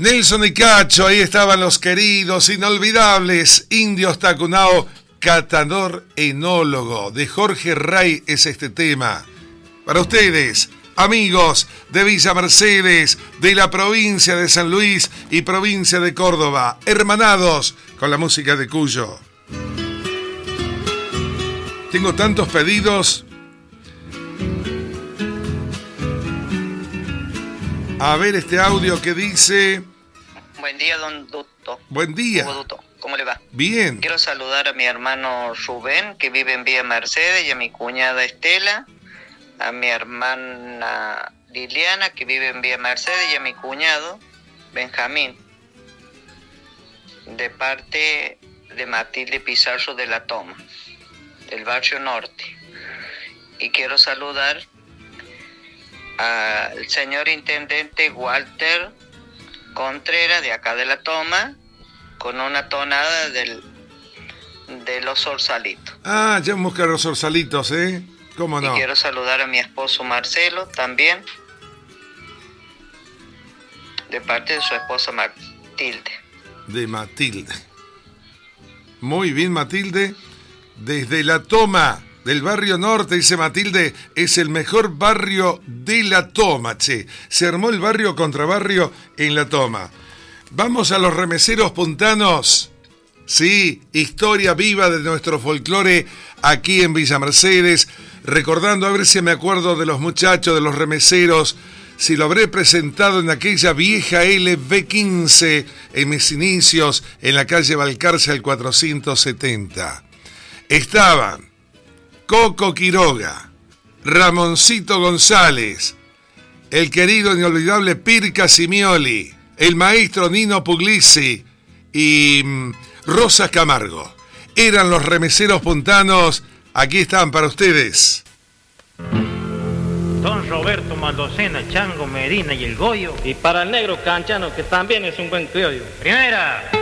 Nelson y Cacho, ahí estaban los queridos, inolvidables, Indios Tacunao, Catador Enólogo, de Jorge Ray es este tema. Para ustedes, amigos de Villa Mercedes, de la provincia de San Luis y provincia de Córdoba, hermanados con la música de Cuyo. Tengo tantos pedidos. A ver este audio que dice... Buen día, don Duto. Buen día. Duto, ¿cómo le va? Bien. Quiero saludar a mi hermano Rubén, que vive en Villa Mercedes, y a mi cuñada Estela, a mi hermana Liliana, que vive en Villa Mercedes, y a mi cuñado Benjamín, de parte de Matilde Pizarro de la Toma, del barrio Norte. Y quiero saludar al señor intendente Walter Contreras, de acá de la Toma, con una tonada de los Orzalitos. Ah, ya buscar los Orzalitos, ¿eh? ¿Cómo no? Y quiero saludar a mi esposo Marcelo también, de parte de su esposa Matilde. De Matilde. Muy bien, Matilde. Desde la Toma, del barrio Norte, dice Matilde, es el mejor barrio de la Toma, che. Se armó el barrio contra barrio en la Toma. Vamos a los remeseros puntanos. Sí, historia viva de nuestro folclore aquí en Villa Mercedes. Recordando, a ver si me acuerdo de los muchachos, de los remeseros, si lo habré presentado en aquella vieja LB15 en mis inicios en la calle Balcarce al 470. Estaban Coco Quiroga, Ramoncito González, el querido inolvidable Pirca Simioli, el maestro Nino Puglisi y Rosa Camargo. Eran los remeseros puntanos. Aquí están para ustedes. Don Roberto Maldocena, Chango Medina y el Goyo. Y para el negro Canchano, que también es un buen criollo. Primera.